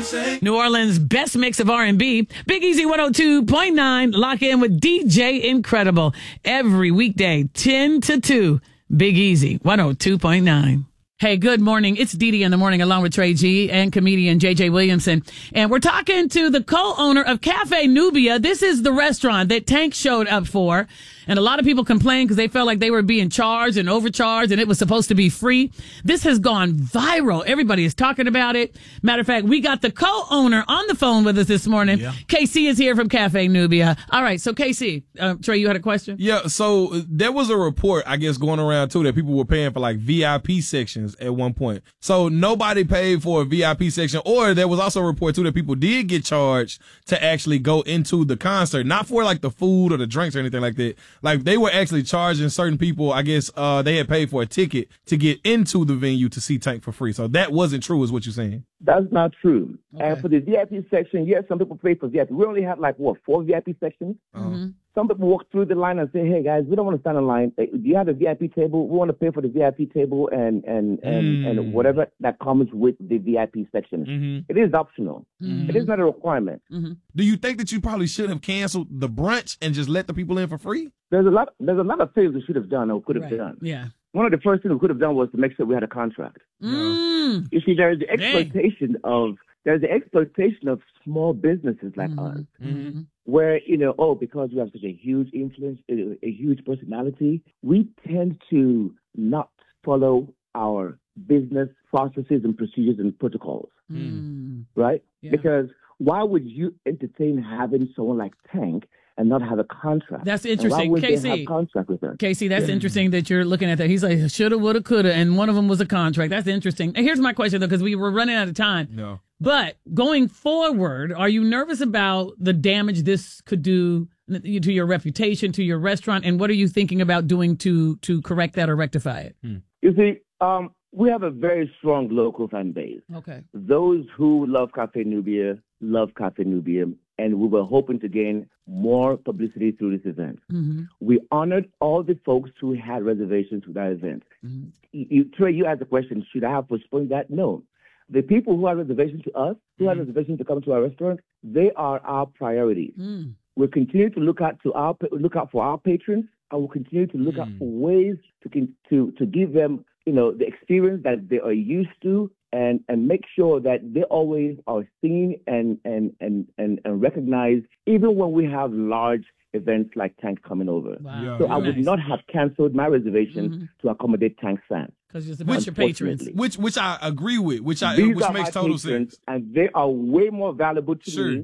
New Orleans' best mix of R&B. Big Easy 102.9. Lock in with DJ Incredible. Every weekday, 10 to 2. Big Easy 102.9. Hey, good morning. It's Dee Dee in the morning along with Trey G and comedian JJ Williamson. And we're talking to the co-owner of Cafe Nubia. This is the restaurant that Tank showed up for. And a lot of people complained because they felt like they were being charged and overcharged and it was supposed to be free. This has gone viral. Everybody is talking about it. Matter of fact, we got the co-owner on the phone with us this morning. Yeah. KC is here from Cafe Nubia. All right. So KC, Trey, you had a question? Yeah. So there was a report, I guess, going around too that people were paying for like VIP sections at one point. So nobody paid for a VIP section, or there was also a report too that people did get charged to actually go into the concert, not for like the food or the drinks or anything like that. Like they were actually charging certain people, I guess, they had paid for a ticket to get into the venue to see Tank for free. So that wasn't true is what you're saying. That's not true. Okay. And for the VIP section, yes, some people pay for VIP. We only have like, 4 VIP sections? Mm-hmm. Some people walk through the line and say, hey, guys, we don't want to stand in line. Do you have a VIP table? We want to pay for the VIP table and whatever that comes with the VIP section. Mm-hmm. It is optional. Mm-hmm. It is not a requirement. Mm-hmm. Do you think that you probably should have canceled the brunch and just let the people in for free? There's a lot of things we should have done or could have done. Yeah. One of the first things we could have done was to make sure we had a contract. Mm. You see, there's the exploitation of small businesses like us, where, because we have such a huge influence, a huge personality, we tend to not follow our business processes and procedures and protocols, right? Yeah. Because why would you entertain having someone like Tank and not have a contract? That's interesting. And why would KC, they have contract with her? Casey, that's interesting that you're looking at that. He's like, shoulda, woulda, coulda, and one of them was a contract. That's interesting. And here's my question, though, because we were running out of time. No. But going forward, are you nervous about the damage this could do to your reputation, to your restaurant? And what are you thinking about doing to correct that or rectify it? You see, we have a very strong local fan base. Okay. Those who love Cafe Nubia love Cafe Nubia, and we were hoping to gain more publicity through this event. Mm-hmm. We honored all the folks who had reservations for that event. Mm-hmm. Trey, you asked the question, should I have postponed that? No. The people who had reservations to us, who had reservations to come to our restaurant, they are our priorities. We'll continue to look out for our patrons, and we'll continue to look out for ways to give them, the experience that they are used to, and make sure that they always are seen and recognized, even when we have large events like Tank coming over. Wow. Yeah. So I would not have canceled my reservation to accommodate Tank's fans. Because it's about your patrons. Which I agree with, which These are makes my total patrons, sense. And they are way more valuable to me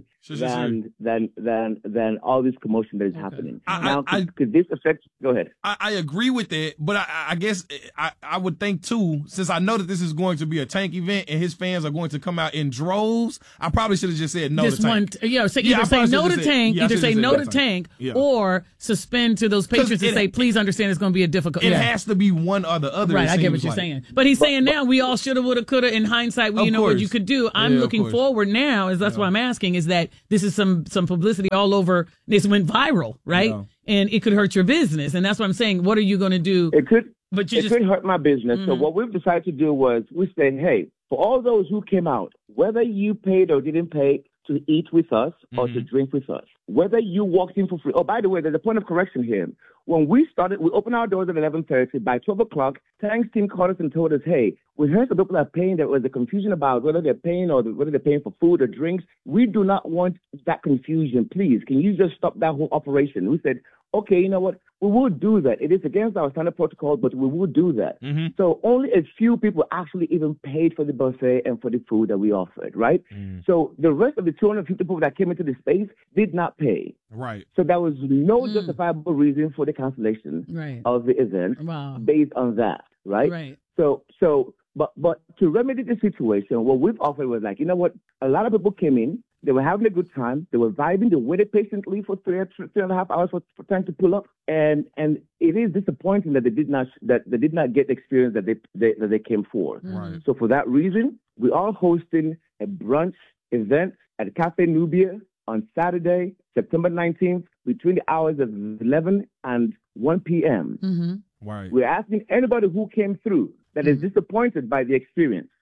than all this commotion that is happening. Could this affect? Go ahead. I agree with that, but I guess I would think too, since I know that this is going to be a Tank event and his fans are going to come out in droves, I probably should have just said no to Tank. Either say no to Tank, or suspend to those patrons and say, please understand it's going to be a difficult. It has to be one or the other. Right, I get what you're saying. But he's saying now we all shoulda, woulda, coulda. In hindsight, you know what you could do. I'm looking forward now. That's why I'm asking. Is that this is some publicity all over. This went viral, right? Yeah. And it could hurt your business. And that's what I'm saying. What are you going to do? It could. But it could hurt my business. So what we've decided to do was we said, hey, for all those who came out, whether you paid or didn't pay to eat with us or to drink with us, whether you walked in for free. Oh, by the way, there's a point of correction here. When we started, we opened our doors at 11:30. By 12 o'clock, Tank's team called us and told us, hey, we heard some people are paying. There was a confusion about whether they're paying or whether they're paying for food or drinks. We do not want that confusion. Please, can you just stop that whole operation? We said, okay, you know what? We will do that. It is against our standard protocol, but we will do that. So only a few people actually even paid for the buffet and for the food that we offered, right? So the rest of the 250 people that came into the space did not pay. Right. So there was no justifiable reason for the cancellation of the event based on that, right? Right. But to remedy the situation, what we've offered was like, you know what? A lot of people came in. They were having a good time. They were vibing. They waited patiently for three and a half hours for time to pull up. And it is disappointing that they did not get the experience that they came for. Right. So for that reason, we are hosting a brunch event at Cafe Nubia on Saturday, September 19th, between the hours of 11 and 1 p.m. Right. We're asking anybody who came through that is disappointed by the experience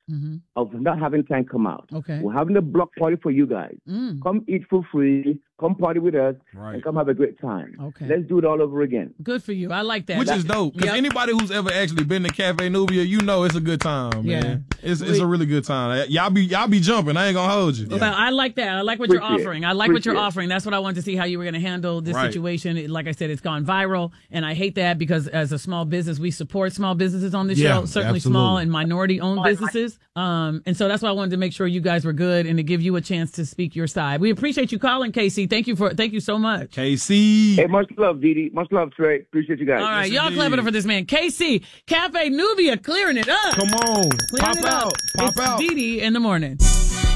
of not having time come out. Okay. We're having a block party for you guys. Come eat for free, come party with us, and come have a great time. Okay. Let's do it all over again. Good for you. I like that. Which is dope. Because anybody who's ever actually been to Cafe Nubia, you know it's a good time, man. It's a really good time. Y'all be jumping. I ain't gonna hold you. Well, I like that. I like what you're offering. I like what you're offering. That's what I wanted to see how you were going to handle this situation. Like I said, it's gone viral, and I hate that because as a small business, we support small businesses on this show, certainly small and minority-owned businesses. And so that's why I wanted to make sure you guys were good and to give you a chance to speak your side. We appreciate you calling, KC. Thank you so much. KC. Hey, much love, Didi. Much love, Trey. Appreciate you guys. All right, y'all clapping it for this man. KC, Cafe Nubia, clearing it up. Come on. Pop out. Pop out. Didi in the morning.